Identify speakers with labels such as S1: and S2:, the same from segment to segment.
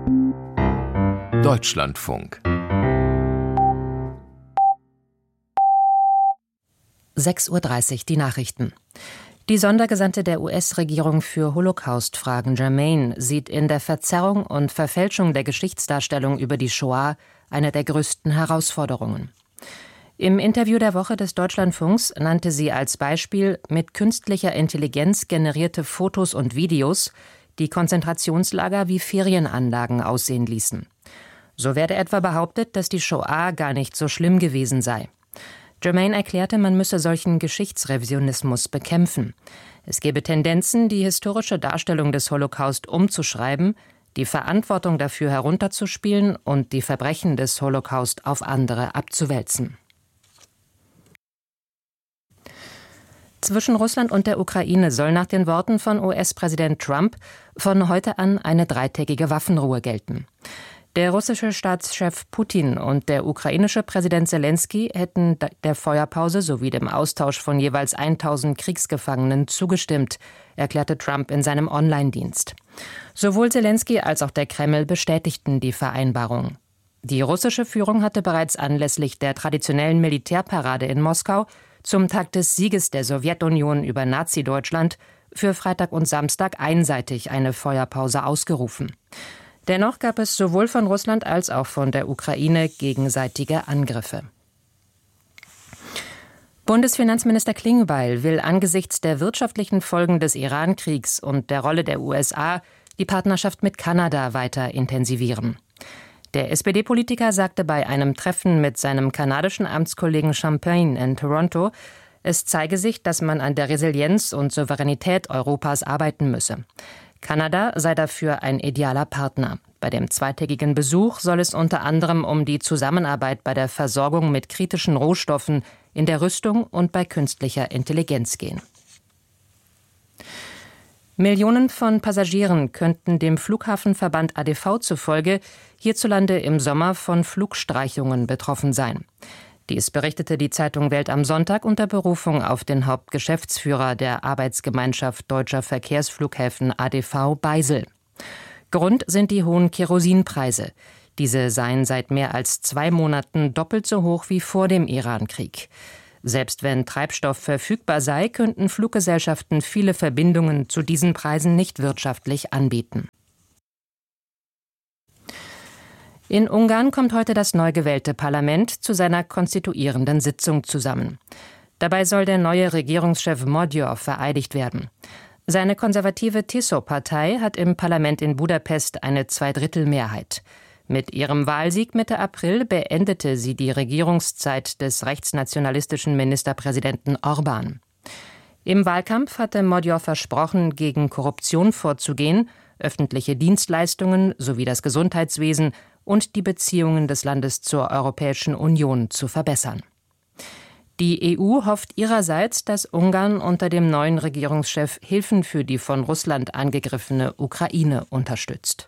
S1: Deutschlandfunk
S2: 6:30 Uhr die Nachrichten. Die Sondergesandte der US-Regierung für Holocaust-Fragen Germain sieht in der Verzerrung und Verfälschung der Geschichtsdarstellung über die Shoah eine der größten Herausforderungen. Im Interview der Woche des Deutschlandfunks nannte sie als Beispiel mit künstlicher Intelligenz generierte Fotos und Videos, die Konzentrationslager wie Ferienanlagen aussehen ließen. So werde etwa behauptet, dass die Shoah gar nicht so schlimm gewesen sei. Germain erklärte, man müsse solchen Geschichtsrevisionismus bekämpfen. Es gebe Tendenzen, die historische Darstellung des Holocaust umzuschreiben, die Verantwortung dafür herunterzuspielen und die Verbrechen des Holocaust auf andere abzuwälzen. Zwischen Russland und der Ukraine soll nach den Worten von US-Präsident Trump von heute an eine 3-tägige Waffenruhe gelten. Der russische Staatschef Putin und der ukrainische Präsident Selenskyj hätten der Feuerpause sowie dem Austausch von jeweils 1000 Kriegsgefangenen zugestimmt, erklärte Trump in seinem Online-Dienst. Sowohl Selenskyj als auch der Kreml bestätigten die Vereinbarung. Die russische Führung hatte bereits anlässlich der traditionellen Militärparade in Moskau zum Tag des Sieges der Sowjetunion über Nazi-Deutschland für Freitag und Samstag einseitig eine Feuerpause ausgerufen. Dennoch gab es sowohl von Russland als auch von der Ukraine gegenseitige Angriffe. Bundesfinanzminister Klingbeil will angesichts der wirtschaftlichen Folgen des Iran-Kriegs und der Rolle der USA die Partnerschaft mit Kanada weiter intensivieren. Der SPD-Politiker sagte bei einem Treffen mit seinem kanadischen Amtskollegen Champagne in Toronto, es zeige sich, dass man an der Resilienz und Souveränität Europas arbeiten müsse. Kanada sei dafür ein idealer Partner. Bei dem zweitägigen Besuch soll es unter anderem um die Zusammenarbeit bei der Versorgung mit kritischen Rohstoffen, in der Rüstung und bei künstlicher Intelligenz gehen. Millionen von Passagieren könnten dem Flughafenverband ADV zufolge hierzulande im Sommer von Flugstreichungen betroffen sein. Dies berichtete die Zeitung Welt am Sonntag unter Berufung auf den Hauptgeschäftsführer der Arbeitsgemeinschaft Deutscher Verkehrsflughäfen ADV Beisel. Grund sind die hohen Kerosinpreise. Diese seien seit mehr als 2 Monaten doppelt so hoch wie vor dem Iran-Krieg. Selbst wenn Treibstoff verfügbar sei, könnten Fluggesellschaften viele Verbindungen zu diesen Preisen nicht wirtschaftlich anbieten. In Ungarn kommt heute das neu gewählte Parlament zu seiner konstituierenden Sitzung zusammen. Dabei soll der neue Regierungschef Magyar vereidigt werden. Seine konservative TISO-Partei hat im Parlament in Budapest eine Zweidrittelmehrheit. Mit ihrem Wahlsieg Mitte April beendete sie die Regierungszeit des rechtsnationalistischen Ministerpräsidenten Orbán. Im Wahlkampf hatte Magyar versprochen, gegen Korruption vorzugehen, öffentliche Dienstleistungen sowie das Gesundheitswesen und die Beziehungen des Landes zur Europäischen Union zu verbessern. Die EU hofft ihrerseits, dass Ungarn unter dem neuen Regierungschef Hilfen für die von Russland angegriffene Ukraine unterstützt.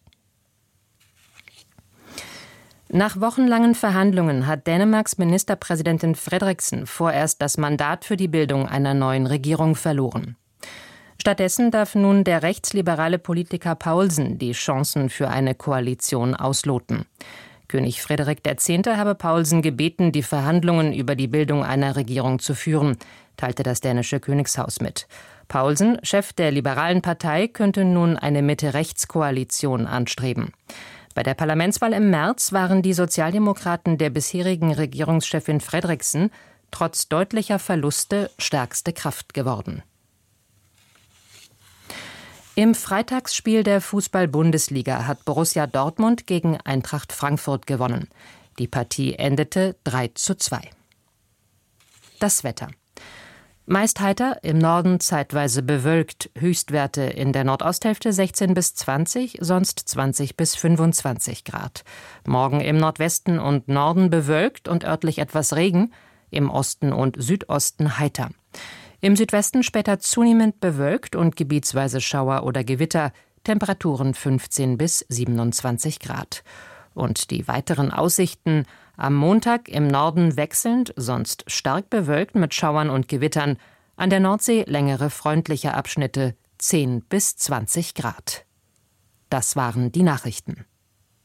S2: Nach wochenlangen Verhandlungen hat Dänemarks Ministerpräsidentin Frederiksen vorerst das Mandat für die Bildung einer neuen Regierung verloren. Stattdessen darf nun der rechtsliberale Politiker Paulsen die Chancen für eine Koalition ausloten. König Frederik X. habe Paulsen gebeten, die Verhandlungen über die Bildung einer Regierung zu führen, teilte das dänische Königshaus mit. Paulsen, Chef der liberalen Partei, könnte nun eine Mitte-Rechts-Koalition anstreben. Bei der Parlamentswahl im März waren die Sozialdemokraten der bisherigen Regierungschefin Frederiksen trotz deutlicher Verluste stärkste Kraft geworden. Im Freitagsspiel der Fußball-Bundesliga hat Borussia Dortmund gegen Eintracht Frankfurt gewonnen. Die Partie endete 3:2. Das Wetter. Meist heiter, im Norden zeitweise bewölkt, Höchstwerte in der Nordosthälfte 16 bis 20, sonst 20 bis 25 Grad. Morgen im Nordwesten und Norden bewölkt und örtlich etwas Regen, im Osten und Südosten heiter. Im Südwesten später zunehmend bewölkt und gebietsweise Schauer oder Gewitter, Temperaturen 15 bis 27 Grad. Und die weiteren Aussichten: am Montag im Norden wechselnd, sonst stark bewölkt mit Schauern und Gewittern, an der Nordsee längere freundliche Abschnitte, 10 bis 20 Grad. Das waren die Nachrichten.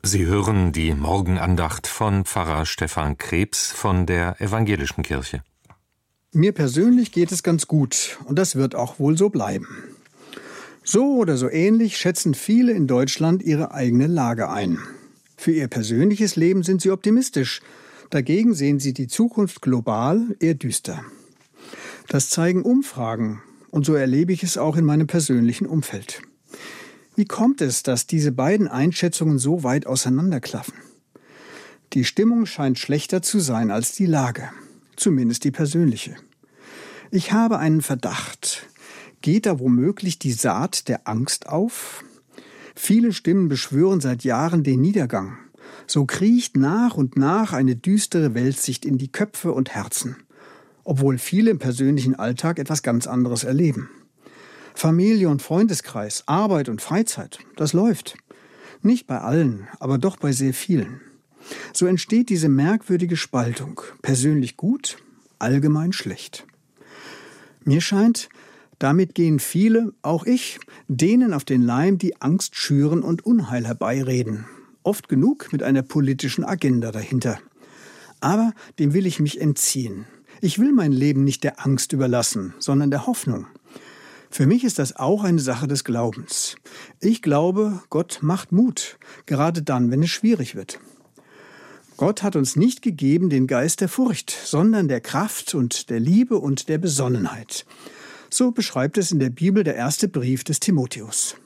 S1: Sie hören die Morgenandacht von Pfarrer Stefan Krebs von der Evangelischen Kirche.
S3: Mir persönlich geht es ganz gut und das wird auch wohl so bleiben. So oder so ähnlich schätzen viele in Deutschland ihre eigene Lage ein. Für ihr persönliches Leben sind sie optimistisch. Dagegen sehen sie die Zukunft global eher düster. Das zeigen Umfragen und so erlebe ich es auch in meinem persönlichen Umfeld. Wie kommt es, dass diese beiden Einschätzungen so weit auseinanderklaffen? Die Stimmung scheint schlechter zu sein als die Lage, zumindest die persönliche. Ich habe einen Verdacht. Geht da womöglich die Saat der Angst auf? Viele Stimmen beschwören seit Jahren den Niedergang. So kriecht nach und nach eine düstere Weltsicht in die Köpfe und Herzen, obwohl viele im persönlichen Alltag etwas ganz anderes erleben. Familie und Freundeskreis, Arbeit und Freizeit, das läuft. Nicht bei allen, aber doch bei sehr vielen. So entsteht diese merkwürdige Spaltung, persönlich gut, allgemein schlecht. Mir scheint, damit gehen viele, auch ich, denen auf den Leim, die Angst schüren und Unheil herbeireden. Oft genug mit einer politischen Agenda dahinter. Aber dem will ich mich entziehen. Ich will mein Leben nicht der Angst überlassen, sondern der Hoffnung. Für mich ist das auch eine Sache des Glaubens. Ich glaube, Gott macht Mut, gerade dann, wenn es schwierig wird. Gott hat uns nicht gegeben den Geist der Furcht, sondern der Kraft und der Liebe und der Besonnenheit. So beschreibt es in der Bibel der erste Brief des Timotheus.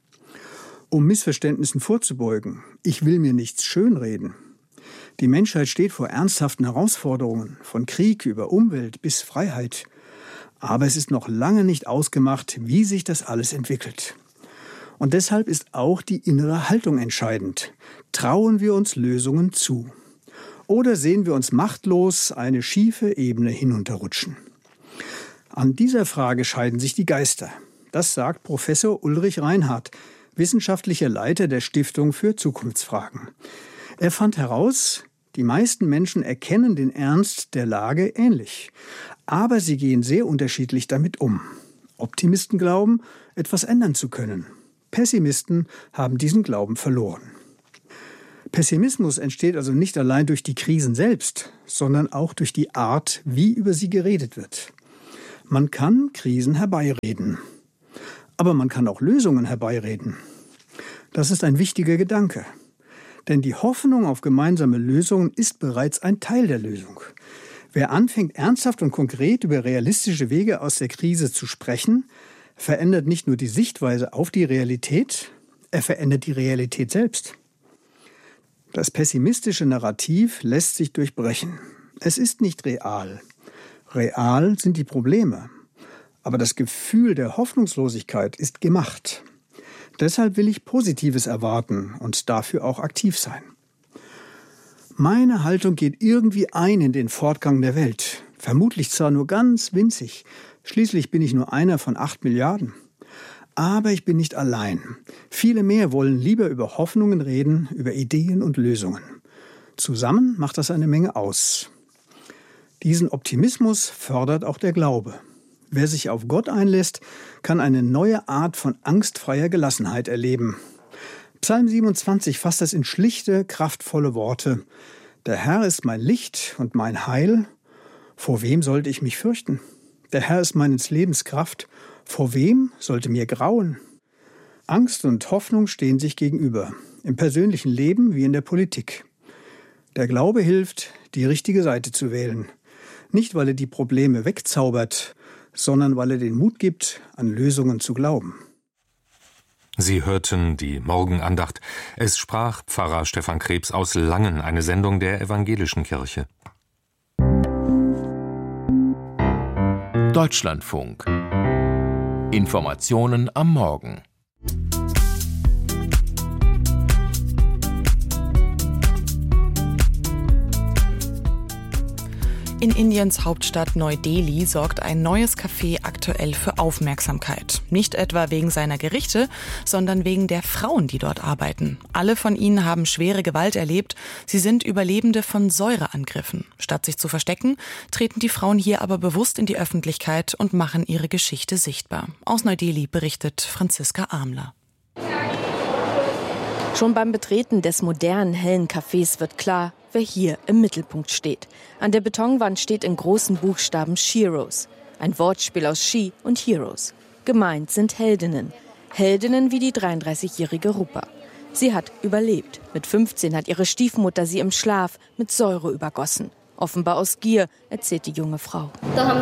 S3: Um Missverständnissen vorzubeugen, ich will mir nichts schönreden. Die Menschheit steht vor ernsthaften Herausforderungen, von Krieg über Umwelt bis Freiheit. Aber es ist noch lange nicht ausgemacht, wie sich das alles entwickelt. Und deshalb ist auch die innere Haltung entscheidend. Trauen wir uns Lösungen zu? Oder sehen wir uns machtlos eine schiefe Ebene hinunterrutschen? An dieser Frage scheiden sich die Geister. Das sagt Professor Ulrich Reinhardt, wissenschaftlicher Leiter der Stiftung für Zukunftsfragen. Er fand heraus, die meisten Menschen erkennen den Ernst der Lage ähnlich. Aber sie gehen sehr unterschiedlich damit um. Optimisten glauben, etwas ändern zu können. Pessimisten haben diesen Glauben verloren. Pessimismus entsteht also nicht allein durch die Krisen selbst, sondern auch durch die Art, wie über sie geredet wird. Man kann Krisen herbeireden. Aber man kann auch Lösungen herbeireden. Das ist ein wichtiger Gedanke. Denn die Hoffnung auf gemeinsame Lösungen ist bereits ein Teil der Lösung. Wer anfängt, ernsthaft und konkret über realistische Wege aus der Krise zu sprechen, verändert nicht nur die Sichtweise auf die Realität, er verändert die Realität selbst. Das pessimistische Narrativ lässt sich durchbrechen. Es ist nicht real. Real sind die Probleme. Aber das Gefühl der Hoffnungslosigkeit ist gemacht. Deshalb will ich Positives erwarten und dafür auch aktiv sein. Meine Haltung geht irgendwie ein in den Fortgang der Welt. Vermutlich zwar nur ganz winzig. Schließlich bin ich nur einer von 8 Milliarden. Aber ich bin nicht allein. Viele mehr wollen lieber über Hoffnungen reden, über Ideen und Lösungen. Zusammen macht das eine Menge aus. Diesen Optimismus fördert auch der Glaube. Wer sich auf Gott einlässt, kann eine neue Art von angstfreier Gelassenheit erleben. Psalm 27 fasst das in schlichte, kraftvolle Worte. Der Herr ist mein Licht und mein Heil. Vor wem sollte ich mich fürchten? Der Herr ist meines Lebens Kraft. Vor wem sollte mir grauen? Angst und Hoffnung stehen sich gegenüber, im persönlichen Leben wie in der Politik. Der Glaube hilft, die richtige Seite zu wählen. Nicht, weil er die Probleme wegzaubert, sondern weil er den Mut gibt, an Lösungen zu glauben.
S1: Sie hörten die Morgenandacht. Es sprach Pfarrer Stefan Krebs aus Langen, eine Sendung der Evangelischen Kirche.
S4: Deutschlandfunk. Informationen am Morgen.
S5: In Indiens Hauptstadt Neu-Delhi sorgt ein neues Café aktuell für Aufmerksamkeit. Nicht etwa wegen seiner Gerichte, sondern wegen der Frauen, die dort arbeiten. Alle von ihnen haben schwere Gewalt erlebt. Sie sind Überlebende von Säureangriffen. Statt sich zu verstecken, treten die Frauen hier aber bewusst in die Öffentlichkeit und machen ihre Geschichte sichtbar. Aus Neu-Delhi berichtet Franziska Armler. Schon beim Betreten des modernen, hellen Cafés wird klar, wer hier im Mittelpunkt steht. An der Betonwand steht in großen Buchstaben Sheroes. Ein Wortspiel aus She und Heroes. Gemeint sind Heldinnen. Heldinnen wie die 33-jährige Rupa. Sie hat überlebt. Mit 15 hat ihre Stiefmutter sie im Schlaf mit Säure übergossen. Offenbar aus Gier, erzählt die junge Frau.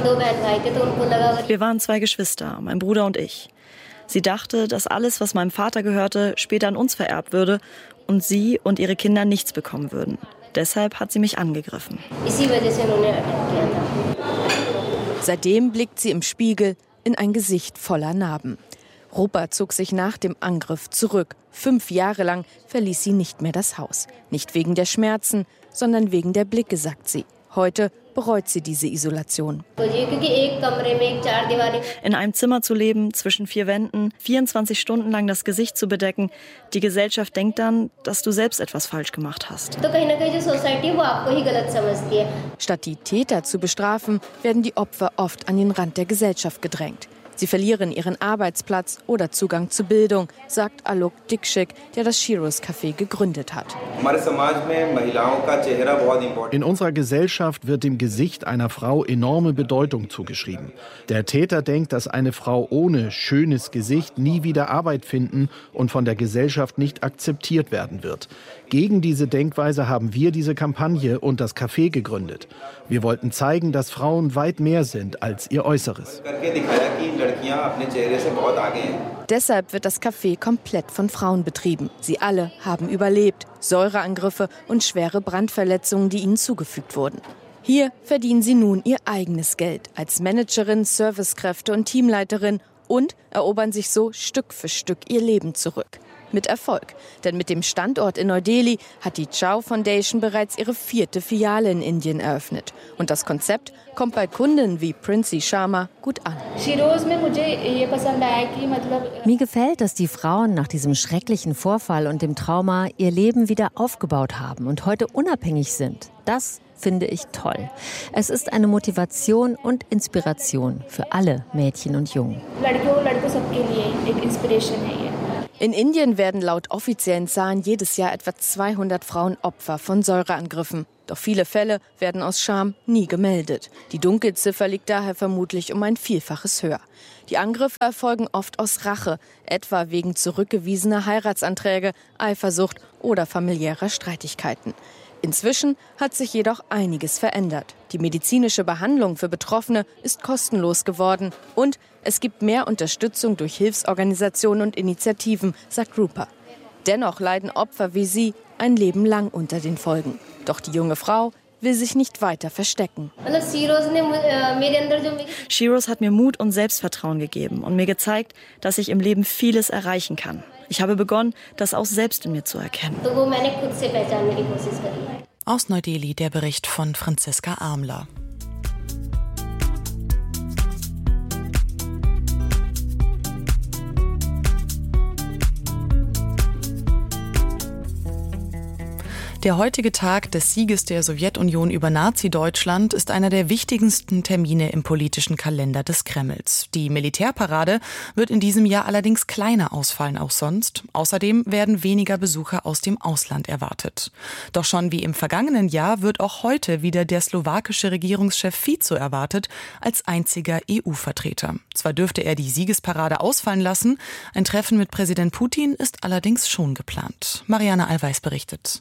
S4: Wir waren 2 Geschwister, mein Bruder und ich. Sie dachte, dass alles, was meinem Vater gehörte, später an uns vererbt würde und sie und ihre Kinder nichts bekommen würden. Deshalb hat sie mich angegriffen.
S5: Seitdem blickt sie im Spiegel in ein Gesicht voller Narben. Rupa zog sich nach dem Angriff zurück. 5 Jahre lang verließ sie nicht mehr das Haus. Nicht wegen der Schmerzen, sondern wegen der Blicke, sagt sie. Heute bereut sie diese Isolation.
S4: In einem Zimmer zu leben, zwischen 4 Wänden, 24 Stunden lang das Gesicht zu bedecken. Die Gesellschaft denkt dann, dass du selbst etwas falsch gemacht hast.
S5: Statt die Täter zu bestrafen, werden die Opfer oft an den Rand der Gesellschaft gedrängt. Sie verlieren ihren Arbeitsplatz oder Zugang zu Bildung, sagt Alok Dikshik, der das Sheroes Café gegründet hat.
S6: In unserer Gesellschaft wird dem Gesicht einer Frau enorme Bedeutung zugeschrieben. Der Täter denkt, dass eine Frau ohne schönes Gesicht nie wieder Arbeit finden und von der Gesellschaft nicht akzeptiert werden wird. Gegen diese Denkweise haben wir diese Kampagne und das Café gegründet. Wir wollten zeigen, dass Frauen weit mehr sind als ihr Äußeres.
S5: Deshalb wird das Café komplett von Frauen betrieben. Sie alle haben überlebt. Säureangriffe und schwere Brandverletzungen, die ihnen zugefügt wurden. Hier verdienen sie nun ihr eigenes Geld als Managerin, Servicekräfte und Teamleiterin und erobern sich so Stück für Stück ihr Leben zurück. Mit Erfolg, denn mit dem Standort in Neu-Delhi hat die Chow Foundation bereits ihre 4. Filiale in Indien eröffnet. Und das Konzept kommt bei Kunden wie Princy Sharma gut an.
S7: Mir gefällt, dass die Frauen nach diesem schrecklichen Vorfall und dem Trauma ihr Leben wieder aufgebaut haben und heute unabhängig sind. Das finde ich toll. Es ist eine Motivation und Inspiration für alle Mädchen und Jungen.
S5: In Indien werden laut offiziellen Zahlen jedes Jahr etwa 200 Frauen Opfer von Säureangriffen. Doch viele Fälle werden aus Scham nie gemeldet. Die Dunkelziffer liegt daher vermutlich um ein Vielfaches höher. Die Angriffe erfolgen oft aus Rache, etwa wegen zurückgewiesener Heiratsanträge, Eifersucht oder familiärer Streitigkeiten. Inzwischen hat sich jedoch einiges verändert. Die medizinische Behandlung für Betroffene ist kostenlos geworden und es gibt mehr Unterstützung durch Hilfsorganisationen und Initiativen, sagt Rupa. Dennoch leiden Opfer wie sie ein Leben lang unter den Folgen. Doch die junge Frau will sich nicht weiter verstecken.
S4: Sheroes hat mir Mut und Selbstvertrauen gegeben und mir gezeigt, dass ich im Leben vieles erreichen kann. Ich habe begonnen, das auch selbst in mir zu erkennen.
S5: Aus Neu-Delhi der Bericht von Franziska Armler. Der heutige Tag des Sieges der Sowjetunion über Nazi-Deutschland ist einer der wichtigsten Termine im politischen Kalender des Kremls. Die Militärparade wird in diesem Jahr allerdings kleiner ausfallen als sonst. Außerdem werden weniger Besucher aus dem Ausland erwartet. Doch schon wie im vergangenen Jahr wird auch heute wieder der slowakische Regierungschef Fico erwartet als einziger EU-Vertreter. Zwar dürfte er die Siegesparade ausfallen lassen, ein Treffen mit Präsident Putin ist allerdings schon geplant. Marianne Allweis berichtet.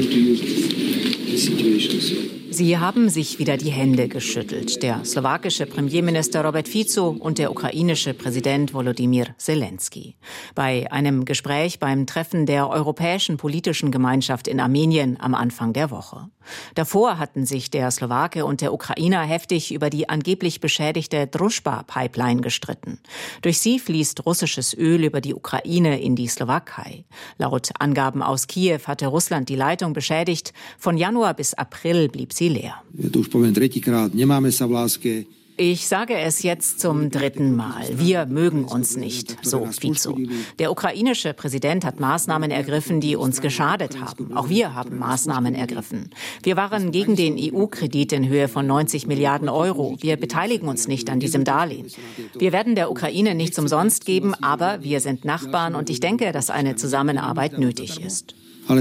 S8: Sie haben sich wieder die Hände geschüttelt, der slowakische Premierminister Robert Fico und der ukrainische Präsident Volodymyr Zelensky. Bei einem Gespräch beim Treffen der Europäischen Politischen Gemeinschaft in Armenien am Anfang der Woche. Davor hatten sich der Slowake und der Ukrainer heftig über die angeblich beschädigte Družba-Pipeline gestritten. Durch sie fließt russisches Öl über die Ukraine in die Slowakei. Laut Angaben aus Kiew hatte Russland die Leitung beschädigt. Von Januar bis April blieb sie leer. Ich sage es jetzt zum 3. Mal. Wir mögen uns nicht, so Fico. Der ukrainische Präsident hat Maßnahmen ergriffen, die uns geschadet haben. Auch wir haben Maßnahmen ergriffen. Wir waren gegen den EU-Kredit in Höhe von 90 Milliarden Euro. Wir beteiligen uns nicht an diesem Darlehen. Wir werden der Ukraine nichts umsonst geben, aber wir sind Nachbarn und ich denke, dass eine Zusammenarbeit nötig ist.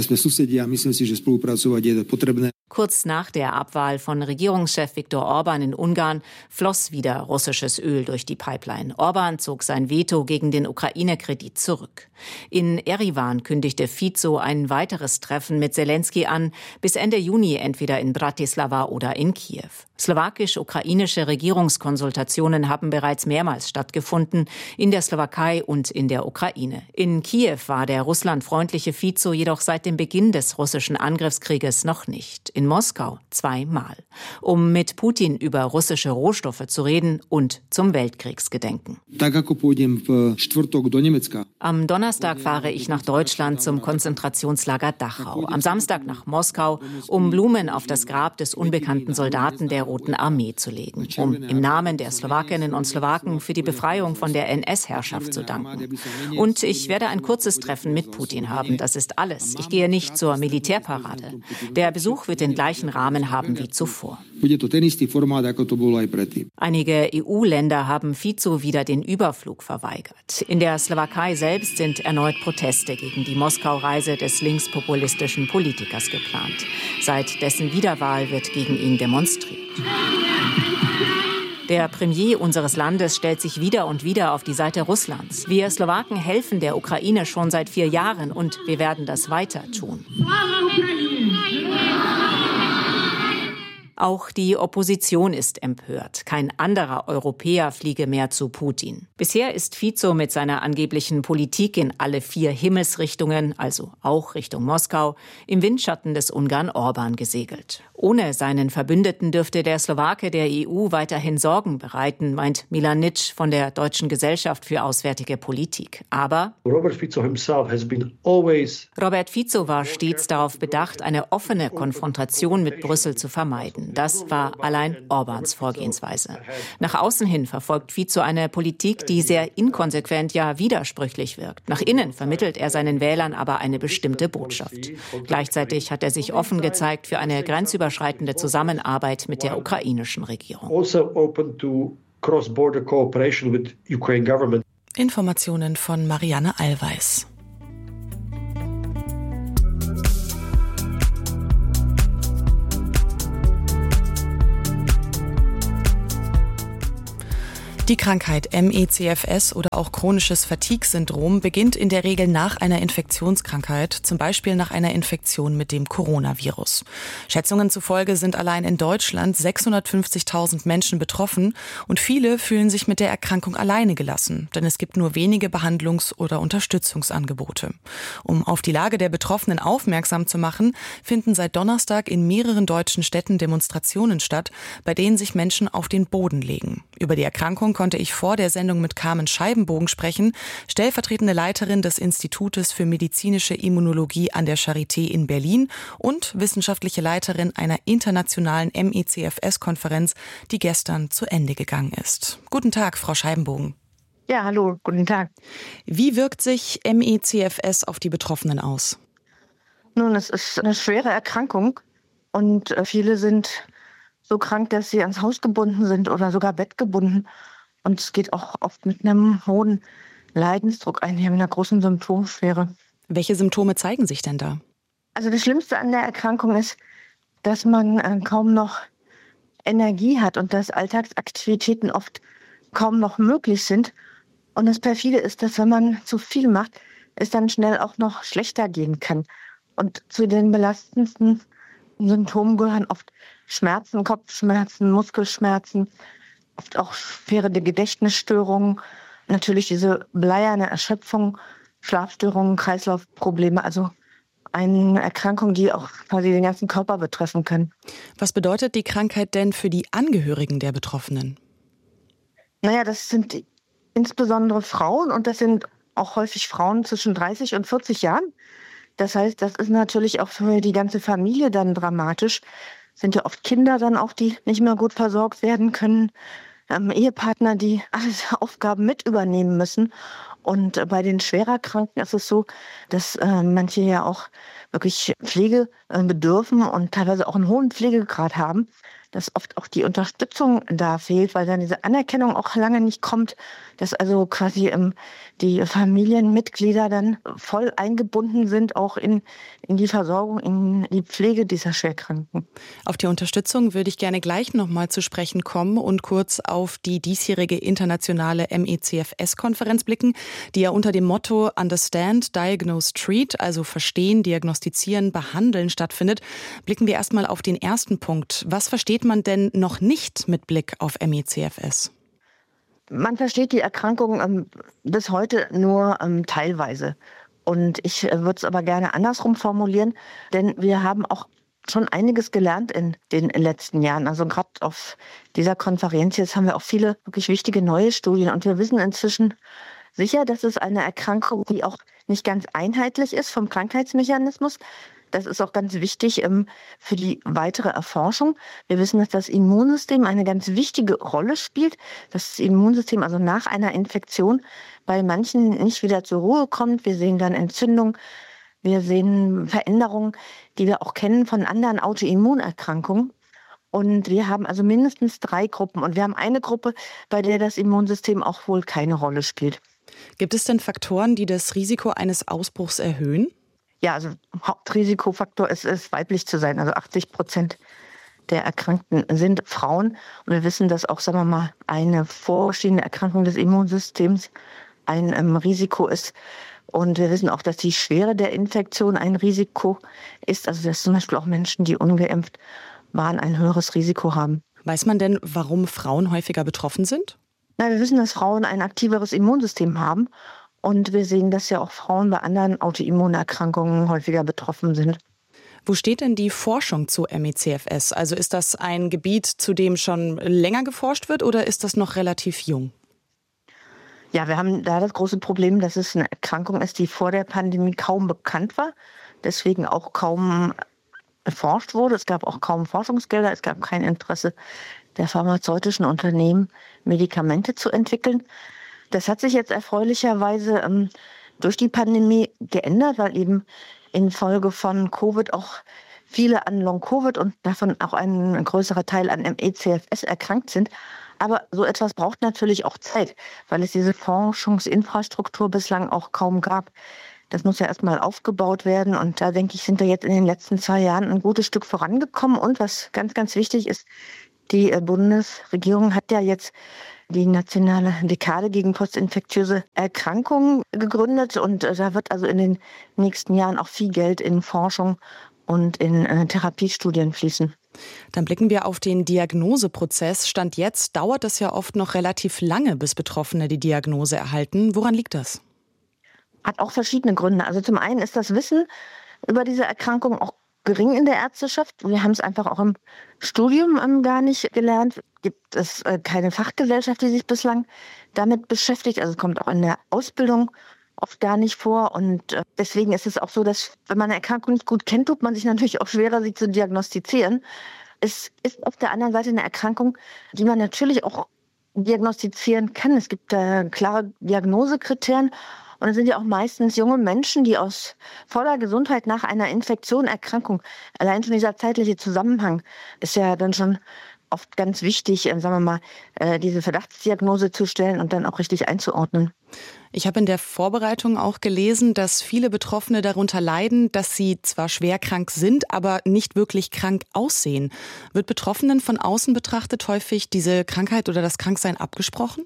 S8: Kurz nach der Abwahl von Regierungschef Viktor Orban in Ungarn floss wieder russisches Öl durch die Pipeline. Orban zog sein Veto gegen den Ukraine-Kredit zurück. In Erivan kündigte Fico ein weiteres Treffen mit Selenskyj an, bis Ende Juni entweder in Bratislava oder in Kiew. Slowakisch-ukrainische Regierungskonsultationen haben bereits mehrmals stattgefunden, in der Slowakei und in der Ukraine. In Kiew war der russlandfreundliche Fico jedoch seit dem Beginn des russischen Angriffskrieges noch nicht. In Moskau 2-mal, um mit Putin über russische Rohstoffe zu reden und zum Weltkriegsgedenken. Am Donnerstag fahre ich nach Deutschland zum Konzentrationslager Dachau. Am Samstag nach Moskau, um Blumen auf das Grab des unbekannten Soldaten der Roten Armee zu legen, um im Namen der Slowakinnen und Slowaken für die Befreiung von der NS-Herrschaft zu danken. Und ich werde ein kurzes Treffen mit Putin haben. Das ist alles. Ich gehe nicht zur Militärparade. Der Besuch wird den gleichen Rahmen haben wie zuvor. Einige EU-Länder haben Fico wieder den Überflug verweigert. In der Slowakei selbst sind erneut Proteste gegen die Moskau-Reise des linkspopulistischen Politikers geplant. Seit dessen Wiederwahl wird gegen ihn demonstriert. Der Premier unseres Landes stellt sich wieder und wieder auf die Seite Russlands. Wir Slowaken helfen der Ukraine schon seit 4 Jahren und wir werden das weiter tun. Auch die Opposition ist empört. Kein anderer Europäer fliege mehr zu Putin. Bisher ist Fico mit seiner angeblichen Politik in alle 4 Himmelsrichtungen, also auch Richtung Moskau, im Windschatten des Ungarn Orban gesegelt. Ohne seinen Verbündeten dürfte der Slowake der EU weiterhin Sorgen bereiten, meint Milan Nitsch von der Deutschen Gesellschaft für Auswärtige Politik. Aber Robert Fico war stets darauf bedacht, eine offene Konfrontation mit Brüssel zu vermeiden. Das war allein Orbans Vorgehensweise. Nach außen hin verfolgt Fico eine Politik, die sehr inkonsequent, ja widersprüchlich wirkt. Nach innen vermittelt er seinen Wählern aber eine bestimmte Botschaft. Gleichzeitig hat er sich offen gezeigt für eine grenzüberschreitende Zusammenarbeit mit der ukrainischen Regierung.
S5: Informationen von Marianne Allweis. Die Krankheit ME/CFS oder auch chronisches Fatigue-Syndrom beginnt in der Regel nach einer Infektionskrankheit, zum Beispiel nach einer Infektion mit dem Coronavirus. Schätzungen zufolge sind allein in Deutschland 650.000 Menschen betroffen und viele fühlen sich mit der Erkrankung alleine gelassen, denn es gibt nur wenige Behandlungs- oder Unterstützungsangebote. Um auf die Lage der Betroffenen aufmerksam zu machen, finden seit Donnerstag in mehreren deutschen Städten Demonstrationen statt, bei denen sich Menschen auf den Boden legen. Über die Erkrankung konnte ich vor der Sendung mit Carmen Scheibenbogen sprechen, stellvertretende Leiterin des Institutes für medizinische Immunologie an der Charité in Berlin und wissenschaftliche Leiterin einer internationalen ME/CFS-Konferenz, die gestern zu Ende gegangen ist. Guten Tag, Frau Scheibenbogen.
S9: Ja, hallo, guten Tag.
S5: Wie wirkt sich ME/CFS auf die Betroffenen aus?
S9: Nun, es ist eine schwere Erkrankung und viele sind so krank, dass sie ans Haus gebunden sind oder sogar bettgebunden. Und es geht auch oft mit einem hohen Leidensdruck einher, mit einer großen Symptomschwere.
S5: Welche Symptome zeigen sich denn da?
S9: Also das Schlimmste an der Erkrankung ist, dass man kaum noch Energie hat und dass Alltagsaktivitäten oft kaum noch möglich sind. Und das Perfide ist, dass wenn man zu viel macht, es dann schnell auch noch schlechter gehen kann. Und zu den belastendsten Symptomen gehören oft Schmerzen, Kopfschmerzen, Muskelschmerzen, oft auch schwere Gedächtnisstörungen, natürlich diese bleierne Erschöpfung, Schlafstörungen, Kreislaufprobleme, also eine Erkrankung, die auch quasi den ganzen Körper betreffen kann.
S5: Was bedeutet die Krankheit denn für die Angehörigen der Betroffenen?
S9: Naja, das sind insbesondere Frauen und das sind auch häufig Frauen zwischen 30 und 40 Jahren. Das heißt, das ist natürlich auch für die ganze Familie dann dramatisch. Es sind ja oft Kinder dann auch, die nicht mehr gut versorgt werden können. Ehepartner, die alle Aufgaben mit übernehmen müssen. Und bei den schwerer Kranken ist es so, dass manche ja auch wirklich Pflege bedürfen und teilweise auch einen hohen Pflegegrad haben, dass oft auch die Unterstützung da fehlt, weil dann diese Anerkennung auch lange nicht kommt, dass also quasi die Familienmitglieder dann voll eingebunden sind, auch in die Versorgung, in die Pflege dieser Schwerkranken.
S5: Auf die Unterstützung würde ich gerne gleich nochmal zu sprechen kommen und kurz auf die diesjährige internationale MECFS-Konferenz blicken, die ja unter dem Motto Understand, Diagnose, Treat, also verstehen, diagnostizieren, behandeln stattfindet. Blicken wir erstmal auf den ersten Punkt. Was versteht man denn noch nicht mit Blick auf MECFS?
S9: Man versteht die Erkrankung bis heute nur teilweise. Und ich würde es aber gerne andersrum formulieren, denn wir haben auch schon einiges gelernt in den letzten Jahren. Also gerade auf dieser Konferenz jetzt haben wir auch viele wirklich wichtige neue Studien. Und wir wissen inzwischen sicher, dass es eine Erkrankung, die auch nicht ganz einheitlich ist vom Krankheitsmechanismus. Das ist auch ganz wichtig für die weitere Erforschung. Wir wissen, dass das Immunsystem eine ganz wichtige Rolle spielt. Dass das Immunsystem also nach einer Infektion bei manchen nicht wieder zur Ruhe kommt. Wir sehen dann Entzündung. Wir sehen Veränderungen, die wir auch kennen von anderen Autoimmunerkrankungen. Und wir haben also mindestens 3 Gruppen. Und wir haben eine Gruppe, bei der das Immunsystem auch wohl keine Rolle spielt.
S5: Gibt es denn Faktoren, die das Risiko eines Ausbruchs erhöhen?
S9: Ja, also Hauptrisikofaktor ist es, weiblich zu sein. Also 80% der Erkrankten sind Frauen. Und wir wissen, dass auch, sagen wir mal, eine vorstehende Erkrankung des Immunsystems ein Risiko ist. Und wir wissen auch, dass die Schwere der Infektion ein Risiko ist. Also dass zum Beispiel auch Menschen, die ungeimpft waren, ein höheres Risiko haben.
S5: Weiß man denn, warum Frauen häufiger betroffen sind?
S9: Na, wir wissen, dass Frauen ein aktiveres Immunsystem haben. Und wir sehen, dass ja auch Frauen bei anderen Autoimmunerkrankungen häufiger betroffen sind.
S5: Wo steht denn die Forschung zu MECFS? Also ist das ein Gebiet, zu dem schon länger geforscht wird, oder ist das noch relativ jung?
S9: Ja, wir haben da das große Problem, dass es eine Erkrankung ist, die vor der Pandemie kaum bekannt war, deswegen auch kaum erforscht wurde. Es gab auch kaum Forschungsgelder, es gab kein Interesse der pharmazeutischen Unternehmen, Medikamente zu entwickeln. Das hat sich jetzt erfreulicherweise durch die Pandemie geändert, weil eben infolge von Covid auch viele an Long-Covid und davon auch ein größerer Teil an MECFS erkrankt sind. Aber so etwas braucht natürlich auch Zeit, weil es diese Forschungsinfrastruktur bislang auch kaum gab. Das muss ja erstmal aufgebaut werden. Und da, denke ich, sind wir jetzt in den letzten 2 Jahren ein gutes Stück vorangekommen. Und was ganz, ganz wichtig ist, die Bundesregierung hat ja jetzt die nationale Dekade gegen postinfektiöse Erkrankungen gegründet. Und da wird also in den nächsten Jahren auch viel Geld in Forschung und in Therapiestudien fließen.
S5: Dann blicken wir auf den Diagnoseprozess. Stand jetzt dauert es ja oft noch relativ lange, bis Betroffene die Diagnose erhalten. Woran liegt das?
S9: Hat auch verschiedene Gründe. Also zum einen ist das Wissen über diese Erkrankung auch gering in der Ärzteschaft. Wir haben es einfach auch im Studium gar nicht gelernt. Gibt es keine Fachgesellschaft, die sich bislang damit beschäftigt. Also es kommt auch in der Ausbildung oft gar nicht vor. Und deswegen ist es auch so, dass wenn man eine Erkrankung nicht gut kennt, tut man sich natürlich auch schwerer, sie zu diagnostizieren. Es ist auf der anderen Seite eine Erkrankung, die man natürlich auch diagnostizieren kann. Es gibt klare Diagnosekriterien. Und es sind ja auch meistens junge Menschen, die aus voller Gesundheit nach einer Infektion, Erkrankung, allein schon dieser zeitliche Zusammenhang ist ja dann schon oft ganz wichtig, sagen wir mal, diese Verdachtsdiagnose zu stellen und dann auch richtig einzuordnen.
S5: Ich habe in der Vorbereitung auch gelesen, dass viele Betroffene darunter leiden, dass sie zwar schwer krank sind, aber nicht wirklich krank aussehen. Wird Betroffenen von außen betrachtet häufig diese Krankheit oder das Kranksein abgesprochen?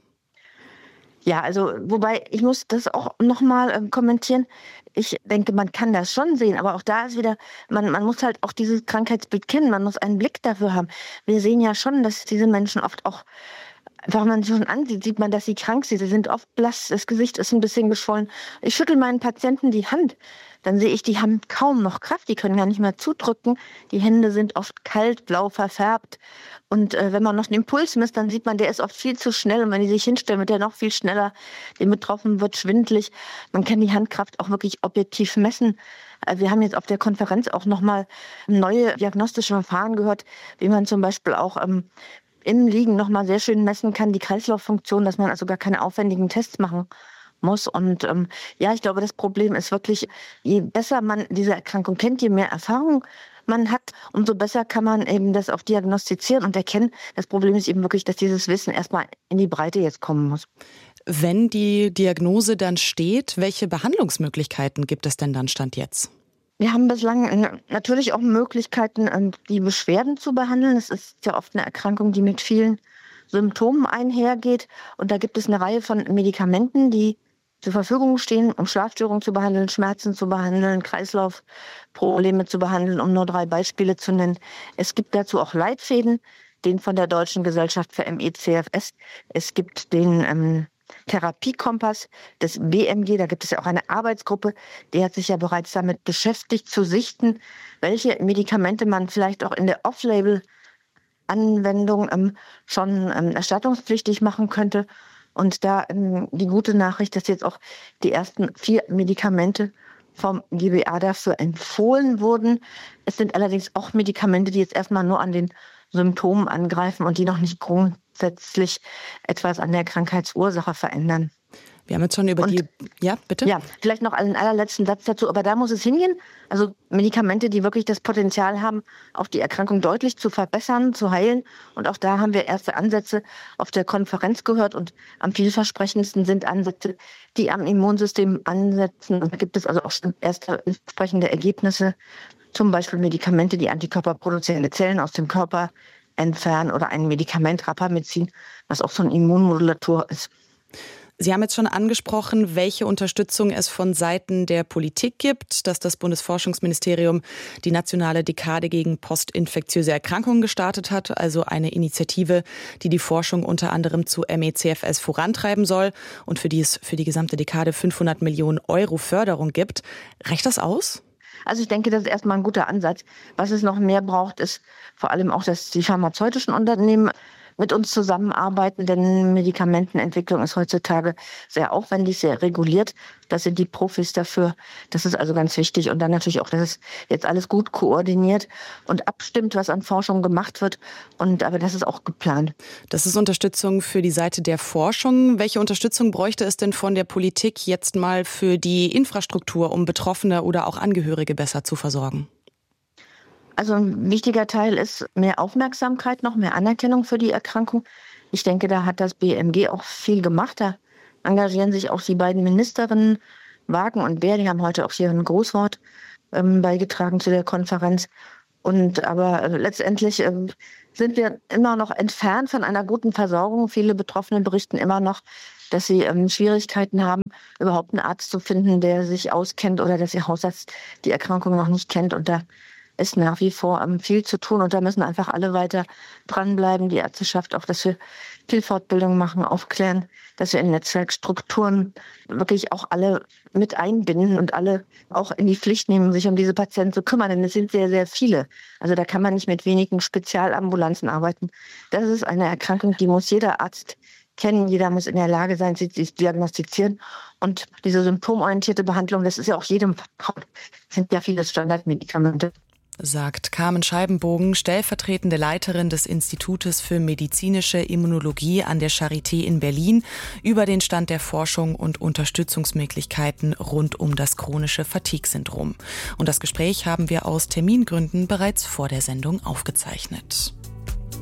S9: Ja, also wobei, ich muss das auch nochmal kommentieren. Ich denke, man kann das schon sehen, aber auch da ist wieder, man muss halt auch dieses Krankheitsbild kennen, man muss einen Blick dafür haben. Wir sehen ja schon, dass diese Menschen oft auch, wenn man sie schon ansieht, sieht man, dass sie krank sind. Sie sind oft blass, das Gesicht ist ein bisschen geschwollen. Ich schüttel meinen Patienten die Hand, dann sehe ich, die haben kaum noch Kraft, die können gar nicht mehr zudrücken. Die Hände sind oft kalt, blau verfärbt. Und wenn man noch den Puls misst, dann sieht man, der ist oft viel zu schnell. Und wenn die sich hinstellen, wird der noch viel schneller. Dem Betroffenen wird schwindelig. Man kann die Handkraft auch wirklich objektiv messen. Wir haben jetzt auf der Konferenz auch nochmal neue diagnostische Verfahren gehört, wie man zum Beispiel auch im Liegen nochmal sehr schön messen kann, die Kreislauffunktion, dass man also gar keine aufwendigen Tests machen muss. Und ich glaube, das Problem ist wirklich, je besser man diese Erkrankung kennt, je mehr Erfahrung man hat, umso besser kann man eben das auch diagnostizieren und erkennen. Das Problem ist eben wirklich, dass dieses Wissen erstmal in die Breite jetzt kommen muss.
S5: Wenn die Diagnose dann steht, welche Behandlungsmöglichkeiten gibt es denn dann Stand jetzt?
S9: Wir haben bislang natürlich auch Möglichkeiten, die Beschwerden zu behandeln. Es ist ja oft eine Erkrankung, die mit vielen Symptomen einhergeht. Und da gibt es eine Reihe von Medikamenten, die zur Verfügung stehen, um Schlafstörungen zu behandeln, Schmerzen zu behandeln, Kreislaufprobleme zu behandeln, um nur 3 Beispiele zu nennen. Es gibt dazu auch Leitfäden, den von der Deutschen Gesellschaft für ME/CFS. Es gibt den Therapiekompass des BMG, da gibt es ja auch eine Arbeitsgruppe, die hat sich ja bereits damit beschäftigt, zu sichten, welche Medikamente man vielleicht auch in der Off-Label-Anwendung schon erstattungspflichtig machen könnte. Und da die gute Nachricht, dass jetzt auch die ersten 4 Medikamente vom GBA dafür empfohlen wurden. Es sind allerdings auch Medikamente, die jetzt erstmal nur an den Symptomen angreifen und die noch nicht grundsätzlich etwas an der Krankheitsursache verändern.
S5: Wir haben jetzt schon über Ja, bitte?
S9: Ja, vielleicht noch einen allerletzten Satz dazu, aber da muss es hingehen. Also Medikamente, die wirklich das Potenzial haben, auch die Erkrankung deutlich zu verbessern, zu heilen. Und auch da haben wir erste Ansätze auf der Konferenz gehört. Und am vielversprechendsten sind Ansätze, die am Immunsystem ansetzen. Und da gibt es also auch schon erste entsprechende Ergebnisse. Zum Beispiel Medikamente, die antikörperproduzierende Zellen aus dem Körper entfernen oder ein Medikament Rapamycin, was auch so ein Immunmodulator ist.
S5: Sie haben jetzt schon angesprochen, welche Unterstützung es von Seiten der Politik gibt, dass das Bundesforschungsministerium die nationale Dekade gegen postinfektiöse Erkrankungen gestartet hat, also eine Initiative, die die Forschung unter anderem zu ME/CFS vorantreiben soll und für die es für die gesamte Dekade 500 Millionen Euro Förderung gibt. Reicht das aus?
S9: Also ich denke, das ist erstmal ein guter Ansatz. Was es noch mehr braucht, ist vor allem auch, dass die pharmazeutischen Unternehmen mit uns zusammenarbeiten, denn Medikamentenentwicklung ist heutzutage sehr aufwendig, sehr reguliert. Das sind die Profis dafür. Das ist also ganz wichtig. Und dann natürlich auch, dass es jetzt alles gut koordiniert und abstimmt, was an Forschung gemacht wird. Aber das ist auch geplant.
S5: Das ist Unterstützung für die Seite der Forschung. Welche Unterstützung bräuchte es denn von der Politik jetzt mal für die Infrastruktur, um Betroffene oder auch Angehörige besser zu versorgen?
S9: Also ein wichtiger Teil ist mehr Aufmerksamkeit, noch mehr Anerkennung für die Erkrankung. Ich denke, da hat das BMG auch viel gemacht. Da engagieren sich auch die beiden Ministerinnen, Wagen und Bär. Die haben heute auch hier ein Großwort beigetragen zu der Konferenz. Aber letztendlich sind wir immer noch entfernt von einer guten Versorgung. Viele Betroffene berichten immer noch, dass sie Schwierigkeiten haben, überhaupt einen Arzt zu finden, der sich auskennt oder dass ihr Hausarzt die Erkrankung noch nicht kennt. Und da ist nach wie vor viel zu tun und da müssen einfach alle weiter dranbleiben, die Ärzteschaft auch, dass wir viel Fortbildung machen, aufklären, dass wir in Netzwerkstrukturen wirklich auch alle mit einbinden und alle auch in die Pflicht nehmen, sich um diese Patienten zu kümmern, denn es sind sehr, sehr viele. Also da kann man nicht mit wenigen Spezialambulanzen arbeiten. Das ist eine Erkrankung, die muss jeder Arzt kennen, jeder muss in der Lage sein, sie zu diagnostizieren. Und diese symptomorientierte Behandlung, das ist ja auch jedem vertraut, sind ja viele Standardmedikamente.
S5: Sagt Carmen Scheibenbogen, stellvertretende Leiterin des Institutes für medizinische Immunologie an der Charité in Berlin, über den Stand der Forschung und Unterstützungsmöglichkeiten rund um das chronische Fatigue-Syndrom. Und das Gespräch haben wir aus Termingründen bereits vor der Sendung aufgezeichnet.